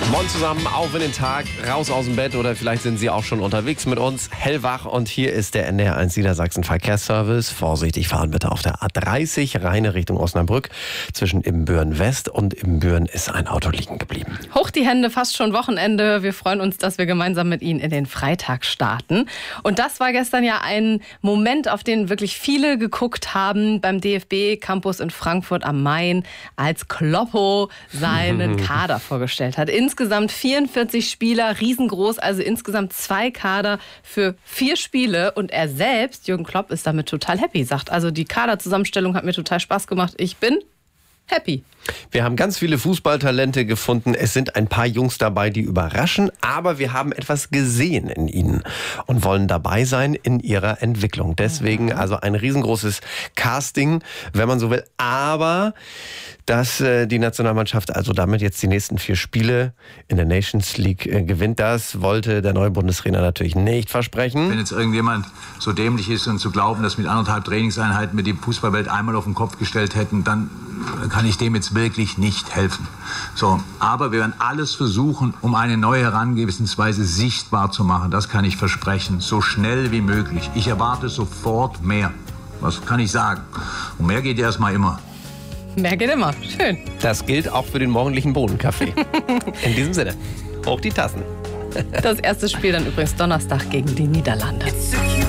Moin zusammen, auf in den Tag, raus aus dem Bett oder vielleicht sind Sie auch schon unterwegs mit uns, hellwach, und hier ist der NDR1 Niedersachsen Verkehrsservice. Vorsichtig fahren bitte auf der A30, Rheine Richtung Osnabrück. Zwischen Ibbenbüren West und Ibbenbüren ist ein Auto liegen geblieben. Hoch die Hände, fast schon Wochenende. Wir freuen uns, dass wir gemeinsam mit Ihnen in den Freitag starten. Und das war gestern ja ein Moment, auf den wirklich viele geguckt haben beim DFB Campus in Frankfurt am Main, als Kloppo seinen Kader vorgestellt hat. Insgesamt 44 Spieler, riesengroß, also insgesamt 2 Kader für 4 Spiele. Und er selbst, Jürgen Klopp, ist damit total happy, sagt, also die Kaderzusammenstellung hat mir total Spaß gemacht. Ich bin happy. Wir haben ganz viele Fußballtalente gefunden. Es sind ein paar Jungs dabei, die überraschen, aber wir haben etwas gesehen in ihnen und wollen dabei sein in ihrer Entwicklung. Deswegen also ein riesengroßes Casting, wenn man so will. Aber dass die Nationalmannschaft also damit jetzt die nächsten 4 Spiele in der Nations League gewinnt, das wollte der neue Bundestrainer natürlich nicht versprechen. Wenn jetzt irgendjemand so dämlich ist und zu glauben, dass mit 1,5 Trainingseinheiten wir die Fußballwelt einmal auf den Kopf gestellt hätten, dann kann ich dem jetzt wirklich nicht helfen. So, aber wir werden alles versuchen, um eine neue Herangehensweise sichtbar zu machen. Das kann ich versprechen, so schnell wie möglich. Ich erwarte sofort mehr. Was kann ich sagen? Und mehr geht erstmal immer. Mehr geht immer. Schön. Das gilt auch für den morgendlichen Bohnenkaffee. In diesem Sinne, hoch die Tassen. Das erste Spiel dann übrigens Donnerstag gegen die Niederlande.